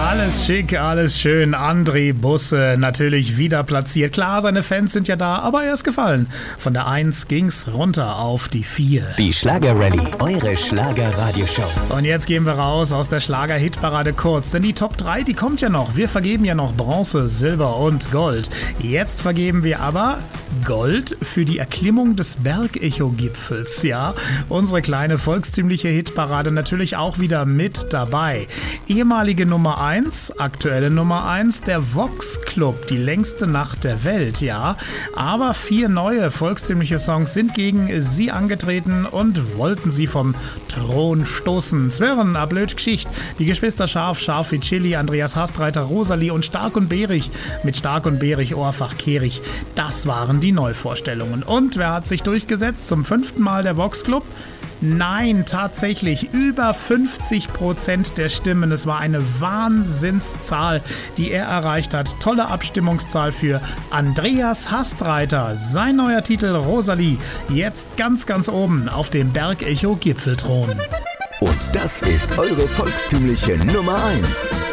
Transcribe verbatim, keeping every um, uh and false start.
Alles schick, alles schön. André Busse natürlich wieder platziert. Klar, seine Fans sind ja da, aber er ist gefallen. Von der eins ging's runter auf die vier. Die Schlager-Rallye, eure Schlager-Radioshow. Und jetzt gehen wir raus aus der Schlager-Hitparade kurz, denn die Top drei, die kommt ja noch. Wir vergeben ja noch Bronze, Silber und Gold. Jetzt vergeben wir aber Gold für die Erklimmung des Bergecho-Gipfels. Ja, unsere kleine volkstümliche Hitparade natürlich auch wieder mit dabei. Ehemalige Nummer eins, aktuelle Nummer eins, der Vox Club, die längste Nacht der Welt, ja. Aber vier neue volkstümliche Songs sind gegen sie angetreten und wollten sie vom Thron stoßen. Zwirren, a blöd Geschicht, die Geschwister Scharf, Scharf wie Chili, Andreas Hastreiter, Rosalie und Stark und Behrig mit Stark und Behrig, Ohrfach Kehrig. Das waren die Neuvorstellungen. Und wer hat sich durchgesetzt zum fünften Mal der Vox Club? Nein, tatsächlich über fünfzig Prozent der Stimmen. Es war eine Wahnsinnszahl, die er erreicht hat. Tolle Abstimmungszahl für Andreas Hastreiter. Sein neuer Titel Rosalie, jetzt ganz, ganz oben auf dem Bergecho-Gipfelthron. Und das ist eure volkstümliche Nummer eins.